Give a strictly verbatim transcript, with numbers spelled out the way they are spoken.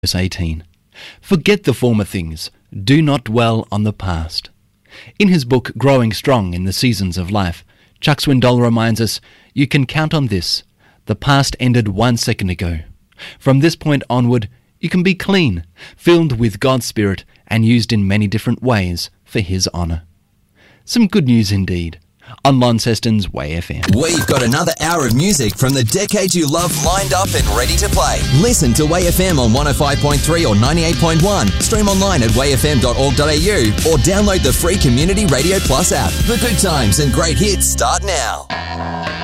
verse eighteen. Forget the former things. Do not dwell on the past. In his book, Growing Strong in the Seasons of Life, Chuck Swindoll reminds us, you can count on this. The past ended one second ago. From this point onward, you can be clean, filled with God's Spirit, and used in many different ways for His honour. Some good news indeed. On Launceston's Way F M. We've got another hour of music from the decades you love lined up and ready to play. Listen to Way F M on one oh five point three or ninety-eight point one. Stream online at way f m dot org dot a u or download the free Community Radio Plus app. The good times and great hits start now.